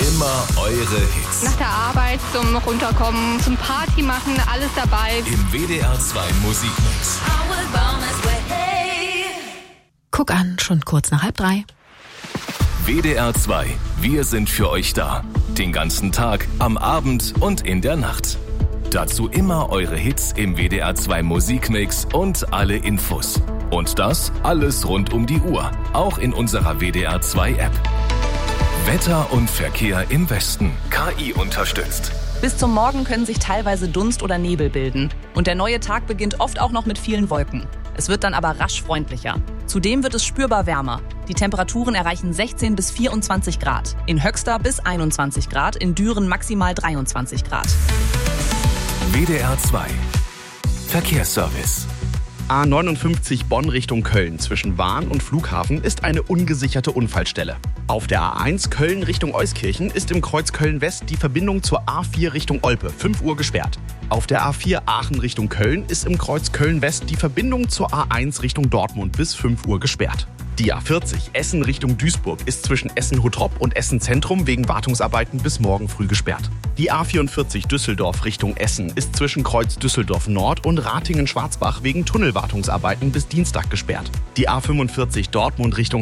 Immer eure Hits. Nach der Arbeit zum Runterkommen, zum Party machen, alles dabei. Im WDR 2 Musikmix. Guck an, schon kurz nach 2:30. WDR 2, wir sind für euch da. Den ganzen Tag, am Abend und in der Nacht. Dazu immer eure Hits im WDR 2 Musikmix und alle Infos. Und das alles rund um die Uhr, auch in unserer WDR 2 App. Wetter und Verkehr im Westen, KI unterstützt. Bis zum Morgen können sich teilweise Dunst oder Nebel bilden. Und der neue Tag beginnt oft auch noch mit vielen Wolken. Es wird dann aber rasch freundlicher. Zudem wird es spürbar wärmer. Die Temperaturen erreichen 16 bis 24 Grad. In Höxter bis 21 Grad, in Düren maximal 23 Grad. WDR 2 Verkehrsservice. A59 Bonn Richtung Köln zwischen Wahn und Flughafen ist eine ungesicherte Unfallstelle. Auf der A1 Köln Richtung Euskirchen ist im Kreuz Köln-West die Verbindung zur A4 Richtung Olpe 5 Uhr gesperrt. Auf der A4 Aachen Richtung Köln ist im Kreuz Köln-West die Verbindung zur A1 Richtung Dortmund bis 5 Uhr gesperrt. Die A40 Essen Richtung Duisburg ist zwischen Essen-Huttrop und Essen-Zentrum wegen Wartungsarbeiten bis morgen früh gesperrt. Die A44 Düsseldorf Richtung Essen ist zwischen Kreuz Düsseldorf Nord und Ratingen-Schwarzbach wegen Tunnelwartungsarbeiten bis Dienstag gesperrt. Die A45 Dortmund Richtung